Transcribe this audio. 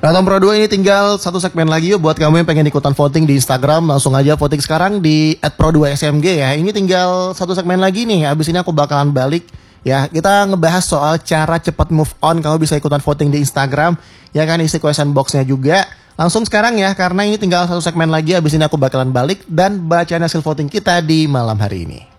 Tom Pro 2 ini tinggal satu segmen lagi yuk buat kamu yang pengen ikutan voting di Instagram. Langsung aja voting sekarang di @pro2smg ya. Ini tinggal satu segmen lagi nih. Abis ini aku bakalan balik ya. Kita ngebahas soal cara cepat move on. Kamu bisa ikutan voting di Instagram. Ya kan, isi question box-nya juga. Langsung sekarang ya, karena ini tinggal satu segmen lagi. Abis ini aku bakalan balik dan bacain hasil voting kita di malam hari ini.